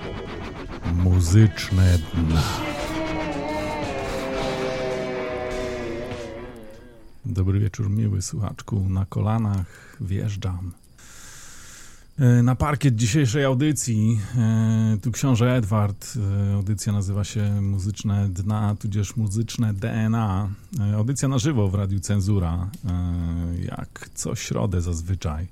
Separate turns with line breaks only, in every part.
Muzyczne dna. Dobry wieczór, miły słuchaczku. Na kolanach wjeżdżam na parkiet dzisiejszej audycji. Tu książę Edward. Audycja nazywa się Muzyczne Dna, tudzież Muzyczne DNA. Audycja na żywo w Radiu Cenzura, jak co środę zazwyczaj.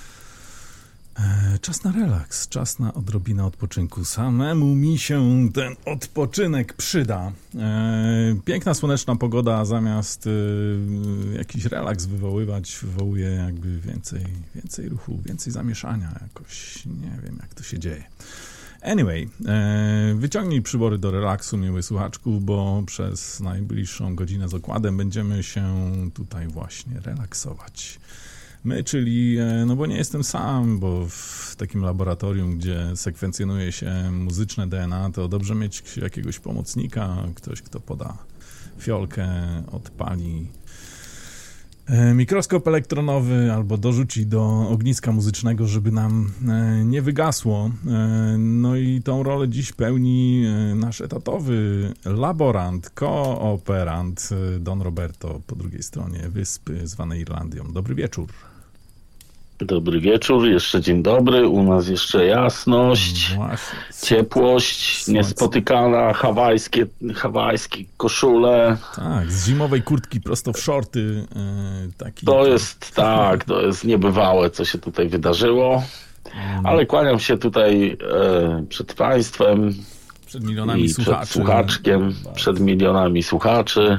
Czas na relaks, czas na odrobinę odpoczynku. Samemu mi się ten odpoczynek przyda. Piękna, słoneczna pogoda zamiast jakiś relaks wywołuje jakby więcej ruchu, więcej zamieszania jakoś. Nie wiem, jak to się dzieje. Anyway, wyciągnij przybory do relaksu, miły słuchaczku, bo przez najbliższą godzinę z okładem będziemy się tutaj właśnie relaksować. My, czyli, no bo nie jestem sam, bo w takim laboratorium, gdzie sekwencjonuje się muzyczne DNA, to dobrze mieć jakiegoś pomocnika, ktoś, kto poda fiolkę, odpali mikroskop elektronowy albo dorzuci do ogniska muzycznego, żeby nam nie wygasło. No i tą rolę dziś pełni nasz etatowy laborant, kooperant Don Roberto po drugiej stronie wyspy zwanej Irlandią. Dobry wieczór.
Dobry wieczór, jeszcze dzień dobry, u nas jeszcze jasność,
Właśnie.
ciepłość, niespotykana, hawajskie koszule.
Tak, z zimowej kurtki prosto w shorty.
To jest niebywałe, co się tutaj wydarzyło, ale kłaniam się tutaj przed państwem,
przed milionami słuchaczy.
Przed słuchaczkiem, przed milionami słuchaczy.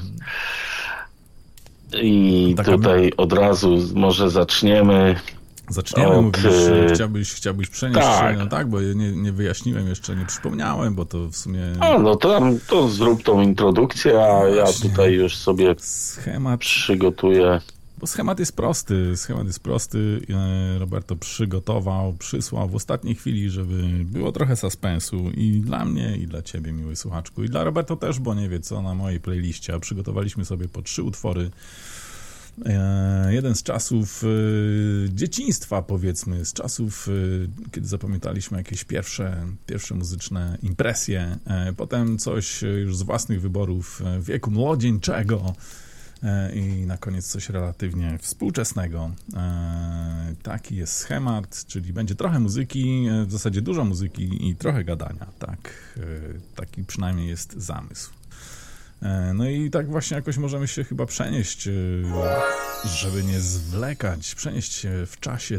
I tutaj od razu może zaczniemy.
Mówisz, że chciałbyś przenieść się, no tak, bo nie wyjaśniłem jeszcze, nie przypomniałem, bo to w sumie...
To zrób tą introdukcję, a ja tutaj już sobie przygotuję.
Bo schemat jest prosty. Roberto przysłał w ostatniej chwili, żeby było trochę suspensu i dla mnie, i dla ciebie, miły słuchaczku, i dla Roberto też, bo nie wie co na mojej playliście, a przygotowaliśmy sobie po 3 utwory. Jeden z czasów dzieciństwa, powiedzmy, z czasów, kiedy zapamiętaliśmy jakieś pierwsze muzyczne impresje, potem coś już z własnych wyborów wieku młodzieńczego i na koniec coś relatywnie współczesnego. Taki jest schemat, czyli będzie trochę muzyki, w zasadzie dużo muzyki i trochę gadania. Taki przynajmniej jest zamysł. No i tak właśnie jakoś możemy się chyba przenieść, żeby nie zwlekać, przenieść się w czasie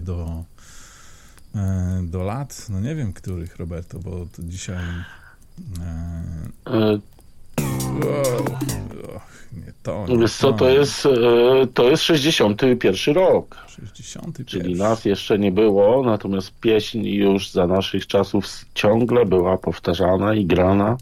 do lat, no nie wiem których, Roberto, bo to dzisiaj...
Wiesz co, to jest 61 rok.
61.
Czyli nas jeszcze nie było, natomiast pieśń już za naszych czasów ciągle była powtarzana i grana.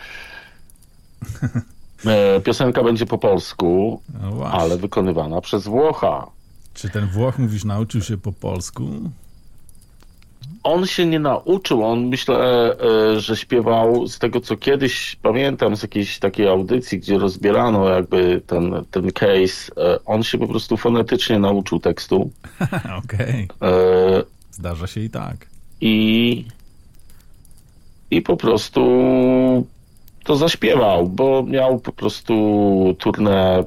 Piosenka będzie po polsku, no ale wykonywana przez Włocha.
Czy ten Włoch, mówisz, nauczył się po polsku?
On się nie nauczył, on myślę, że śpiewał z tego, co kiedyś pamiętam z jakiejś takiej audycji, gdzie rozbierano jakby ten case. On się po prostu fonetycznie nauczył tekstu.
Okej. Zdarza się i tak.
I po prostu to zaśpiewał, bo miał po prostu turnę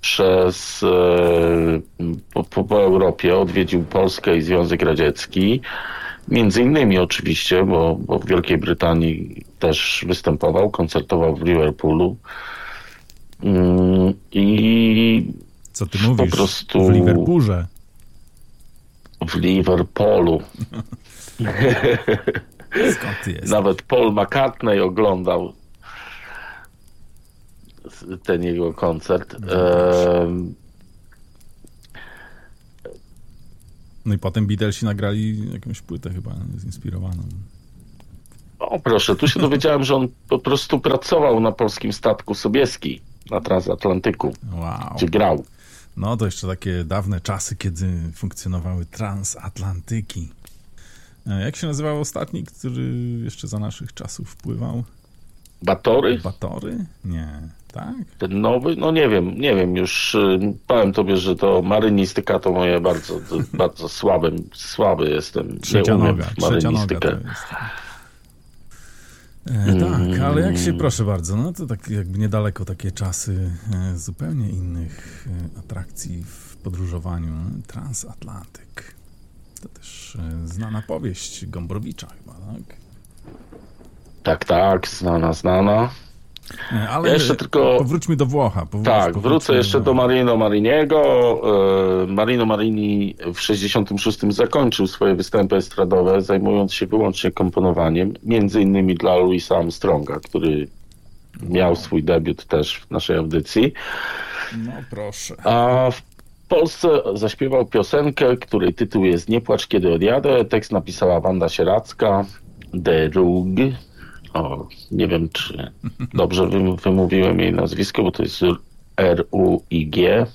po Europie, odwiedził Polskę i Związek Radziecki, między innymi oczywiście, bo w Wielkiej Brytanii też występował, koncertował w Liverpoolu i
co ty mówisz?
Po prostu
w Liverpoolze?
W Liverpoolu.
Skąd ty jesteś?
Nawet Paul McCartney oglądał ten jego koncert.
No i potem Beatlesi nagrali jakąś płytę chyba zinspirowaną.
O proszę, tu się dowiedziałem, że on po prostu pracował na polskim statku Sobieski na Transatlantyku, gdzie grał.
No to jeszcze takie dawne czasy, kiedy funkcjonowały transatlantyki. Jak się nazywał ostatni, który jeszcze za naszych czasów wpływał?
Batory?
Batory? Nie, tak?
Ten nowy? No nie wiem już. Powiem tobie, że to marynistyka to moje bardzo słaby jestem.
Trzecia noga to jest. Tak, ale jak się, proszę bardzo, no to tak jakby niedaleko takie czasy zupełnie innych atrakcji w podróżowaniu. Transatlantyk. To też znana powieść Gombrowicza chyba, tak?
Tak, znana.
Ale
jeszcze tylko
powróćmy do Włocha.
Wrócę jeszcze do Marino Mariniego. Marino Marini w 1966 zakończył swoje występy estradowe, zajmując się wyłącznie komponowaniem, między innymi dla Louisa Armstronga, który miał swój debiut też w naszej audycji.
No proszę.
A w Polsce zaśpiewał piosenkę, której tytuł jest Nie płacz, kiedy odjadę. Tekst napisała Wanda Sieracka, de Rug. Nie wiem, czy dobrze wymówiłem jej nazwisko, bo to jest R-U-I-G.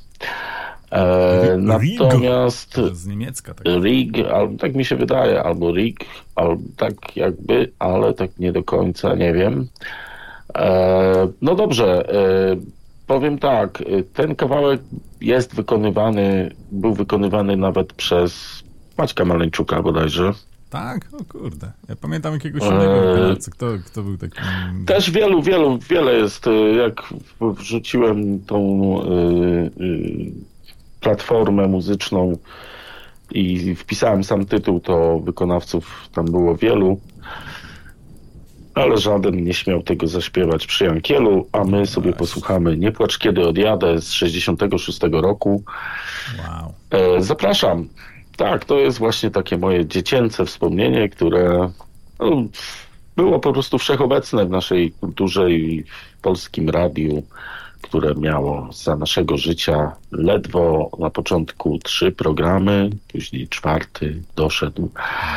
Natomiast
to jest z niemiecka. Tak.
Rig, tak mi się wydaje, albo Rig, albo tak jakby, ale tak nie do końca, nie wiem. No dobrze, powiem tak, ten kawałek był wykonywany nawet przez Maćka Maleńczuka bodajże.
Tak? O kurde. Ja pamiętam jakiegoś innego wykonawcy. Kto był taki...
Też wiele jest. Jak wrzuciłem tą platformę muzyczną i wpisałem sam tytuł, to wykonawców tam było wielu, ale żaden nie śmiał tego zaśpiewać przy Jankielu, a my sobie posłuchamy Nie płacz, kiedy odjadę z 66 roku.
Wow.
Zapraszam. Tak, to jest właśnie takie moje dziecięce wspomnienie, które było po prostu wszechobecne w naszej kulturze i w polskim radiu, które miało za naszego życia ledwo na początku 3 programy, później 4 doszedł.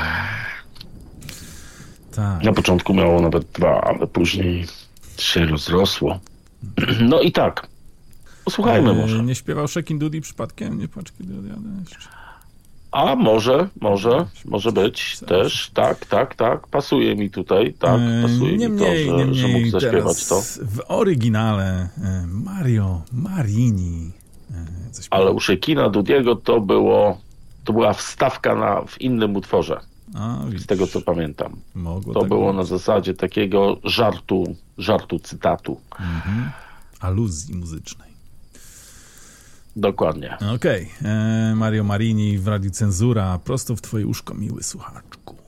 Tak.
Na początku miało nawet 2, ale później się rozrosło. No i tak, posłuchajmy może.
Nie śpiewał Shekin Dudi przypadkiem? Nie płacz, kiedy odjadę jeszcze.
A może być też, tak, pasuje mi tutaj, tak, pasuje mi to, że mógł zaśpiewać to.
W oryginale Mario Marini zaśpiewał.
Ale u Shekina Dudiego to była wstawka w innym utworze, z tego co pamiętam. To tak było na zasadzie takiego żartu cytatu.
Aluzji muzycznej.
Dokładnie.
Okej. Mario Marini w Radiu Cenzura, prosto w twoje uszko, miły słuchaczku.